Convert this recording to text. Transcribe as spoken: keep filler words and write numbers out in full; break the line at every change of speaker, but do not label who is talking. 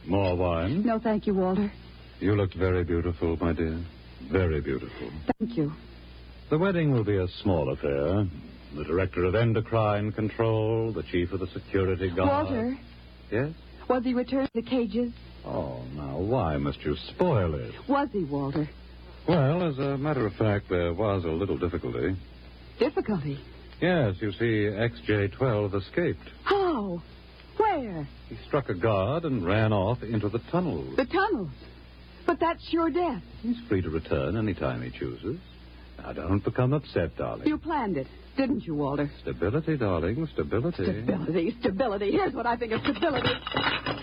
More wine?
No, thank you, Walter.
You looked very beautiful, my dear. Very beautiful.
Thank you.
The wedding will be a small affair. The director of endocrine control, the chief of the security guard.
Walter.
Yes?
Was he returned to the cages?
Oh, now, why must you spoil it?
Was he, Walter?
Well, as a matter of fact, there was a little difficulty.
Difficulty?
Yes, you see, X J twelve escaped.
How? Where?
He struck a guard and ran off into the tunnels.
The tunnels. But that's sure death.
He's free to return any time he chooses. Now, don't become upset, darling.
You planned it, didn't you, Walter?
Stability, darling, stability.
Stability, stability. Here's what I think of stability.